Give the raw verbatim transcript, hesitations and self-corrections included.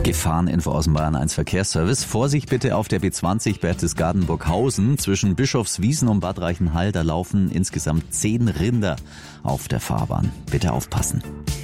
Gefahreninfo aus dem Bayern eins Verkehrsservice. Vorsicht bitte auf der B zwanzig Berchtesgaden-Burghausen zwischen Bischofswiesen und Bad Reichenhall. Da laufen insgesamt zehn Rinder auf der Fahrbahn. Bitte aufpassen.